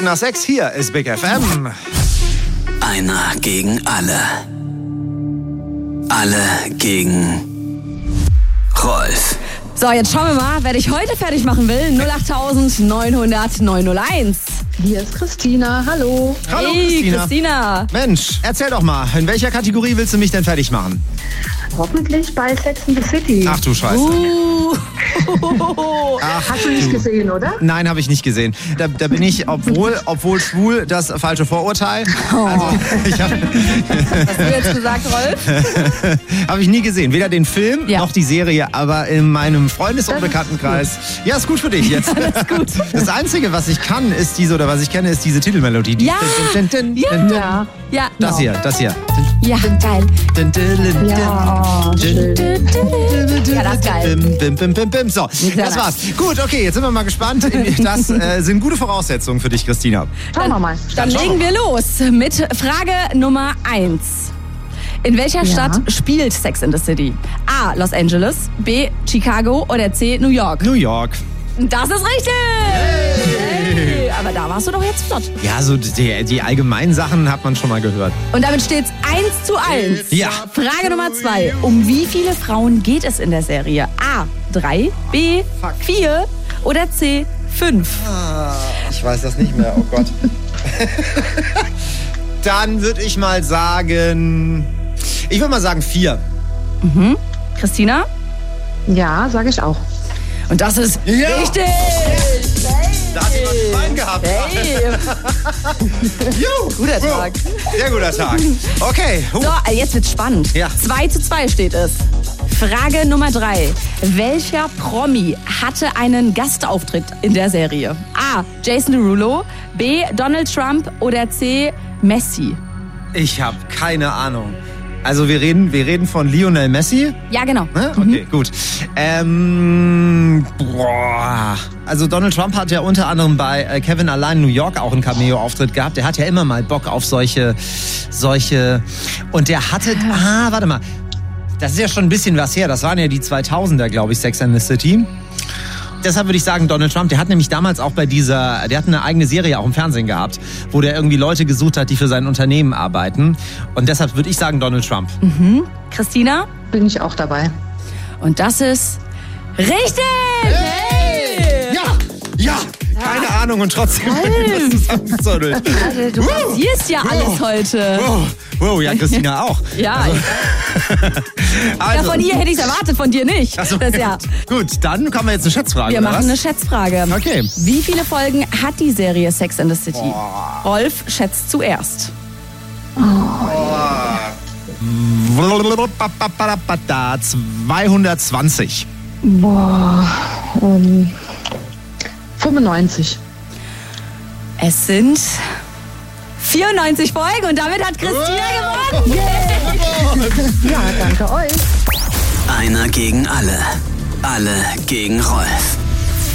nach 6, hier ist Big FM. Einer gegen alle. Alle gegen Rolf. So, jetzt schauen wir mal, wer dich heute fertig machen will. 08900 901. Hier ist Christina, hallo. Hallo Hey, Christina. Mensch, erzähl doch mal, in welcher Kategorie willst du mich denn fertig machen? Hoffentlich bei Sex and the City. Ach du Scheiße. Ach, Hast du nicht gesehen, oder? Nein, habe ich nicht gesehen. Da bin ich, obwohl schwul, das falsche Vorurteil. Also, Hast du jetzt gesagt, Rolf? habe ich nie gesehen. Weder den Film noch die Serie, aber in meinem Freundes- und Bekanntenkreis. Ja, ist gut für dich jetzt. Alles gut. Das Einzige, was ich kann, ist was ich kenne, ist diese Titelmelodie. Die Ja. Ja. Das hier. Ja, geil. Ja, schön. Ja, das ist geil. Bim. So, das war's. Gut, okay, jetzt sind wir mal gespannt. Das sind gute Voraussetzungen für dich, Christina. Schauen wir mal. Dann legen wir los mit Frage Nummer 1. In welcher Stadt spielt Sex and the City? A. Los Angeles, B. Chicago oder C. New York? New York. Das ist richtig! Hey, aber da warst du doch jetzt flott. Ja, so die allgemeinen Sachen hat man schon mal gehört. Und damit steht's 1:1. Ja. Frage Nummer 2. Um wie viele Frauen geht es in der Serie? A. 3, B. 4 oder C. 5? Ich weiß das nicht mehr, oh Gott. Dann würde ich mal sagen... Ich würde mal sagen 4. Christina? Ja, sage ich auch. Und das ist richtig! Da hat jemand einen Bein gehabt. Hey. Guter Tag. Sehr guter Tag. Okay. So, jetzt wird's spannend. Ja. 2:2 steht es. Frage Nummer 3. Welcher Promi hatte einen Gastauftritt in der Serie? A. Jason Derulo, B. Donald Trump oder C. Messi? Ich habe keine Ahnung. Also wir reden von Lionel Messi. Ja, genau. Ne? Okay, gut. Also Donald Trump hat ja unter anderem bei Kevin Allein New York auch einen Cameo-Auftritt gehabt. Der hat ja immer mal Bock auf solche... Und der hatte... warte mal. Das ist ja schon ein bisschen was her. Das waren ja die 2000er, glaube ich, Sex and the City. Deshalb würde ich sagen, Donald Trump, der hat nämlich damals auch der hat eine eigene Serie auch im Fernsehen gehabt, wo der irgendwie Leute gesucht hat, die für sein Unternehmen arbeiten. Und deshalb würde ich sagen, Donald Trump. Christina? Bin ich auch dabei. Und das ist richtig! Hey! Ja! Keine Ahnung und trotzdem was zusammengezottelt. Also, du rasierst ja alles heute. Wow, ja, Christina auch. Ja. Also, Ja, von ihr hätte ich es erwartet, von dir nicht. Ach so, Das ja. Gut, dann kommen wir jetzt eine Schätzfrage. Wir oder machen was? eine Schätzfrage. Okay. Wie viele Folgen hat die Serie Sex and the City? Rolf schätzt zuerst. 220. Boah, 95. Es sind 94 Folgen und damit hat Christina gewonnen. Ja, danke euch. Einer gegen alle. Alle gegen Rolf.